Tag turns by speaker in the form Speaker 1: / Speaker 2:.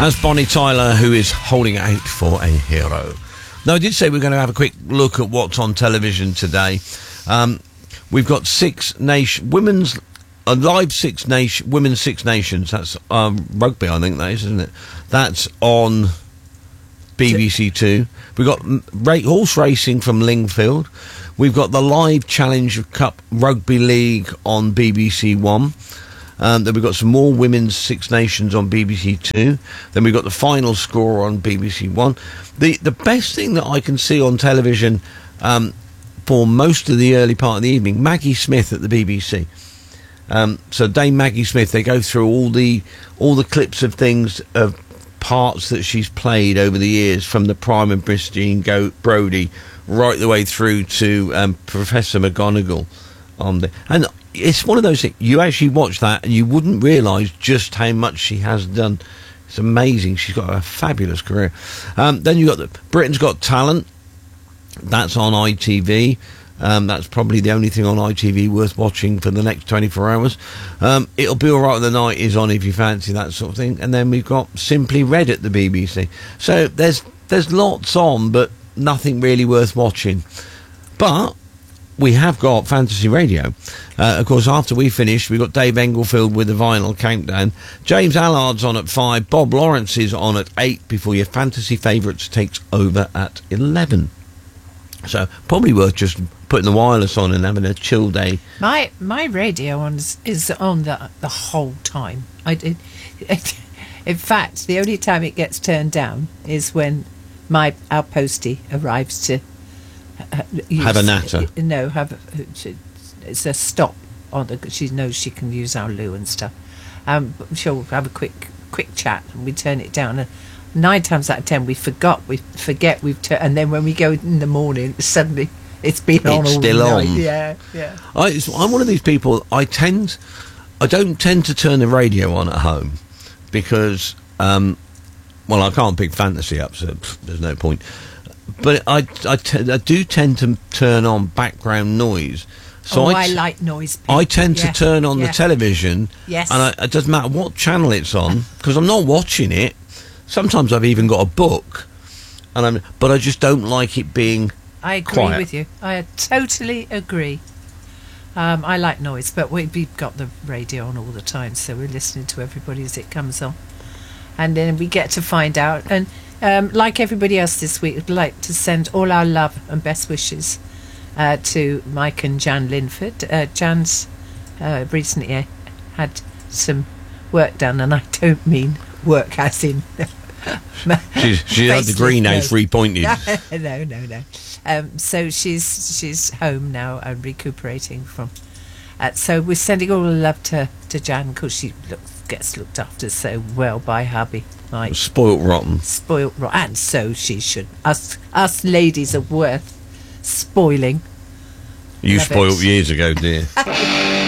Speaker 1: That's Bonnie Tyler, who is holding out for a hero. Now, I did say we're going to have a quick look at what's on television today. We've got women's Six Nations. That's rugby, I think that is, isn't it? That's on BBC Two. We've got horse racing from Lingfield. We've got the live Challenge Cup Rugby League on BBC One. Then we've got some more Women's Six Nations on BBC Two. Then we've got the final score on BBC One. The best thing that I can see on television for most of the early part of the evening, Maggie Smith at the BBC. So Dame Maggie Smith, they go through all the clips of things, of parts that she's played over the years, from the Prime and Christine Brody right the way through to Professor McGonagall and it's one of those things, you actually watch that and you wouldn't realise just how much she has done. It's amazing. She's got a fabulous career. Then you've got Britain's Got Talent. That's on ITV. That's probably the only thing on ITV worth watching for the next 24 hours. It'll Be Alright with the Night is on if you fancy that sort of thing. And then we've got Simply Red at the BBC. So there's lots on, but nothing really worth watching. But we have got Fantasy Radio. Of course, after we finish, we've got Dave Englefield with the Vinyl Countdown. James Allard's on at 5. Bob Lawrence is on at 8 before your Fantasy Favourites takes over at 11. So probably worth just putting the wireless on and having a chill day.
Speaker 2: My radio is on the whole time. In fact, the only time it gets turned down is when our postie arrives to
Speaker 1: have a natter.
Speaker 2: It's a stop on the. She knows she can use our loo and stuff. She'll have a quick chat and we turn it down. And 9 times out of 10 we forget we've turned, and then when we go in the morning, suddenly it's been on all
Speaker 1: still
Speaker 2: night.
Speaker 1: on.
Speaker 2: Yeah.
Speaker 1: I'm one of these people. I don't tend to turn the radio on at home because I can't pick fantasy up, so there's no point. But I do tend to turn on background noise. So
Speaker 2: I like noise. People.
Speaker 1: I tend to turn on the television.
Speaker 2: Yes.
Speaker 1: And it doesn't matter what channel it's on because I'm not watching it. Sometimes I've even got a book, but I just don't like it being
Speaker 2: I agree
Speaker 1: quiet.
Speaker 2: with you. I totally agree. I like noise, but we've got the radio on all the time, so we're listening to everybody as it comes on. And then we get to find out. And like everybody else this week, we'd like to send all our love and best wishes to Mike and Jan Linford. Jan's recently had some work done, and I don't mean work as in...
Speaker 1: she had the green now 3 pointed.
Speaker 2: No. So she's home now and recuperating from... so we're sending all the love to Jan, because she gets looked after so well by hubby Mike.
Speaker 1: Spoilt rotten.
Speaker 2: And so she should. Us ladies are worth spoiling.
Speaker 1: You spoilt years ago, dear.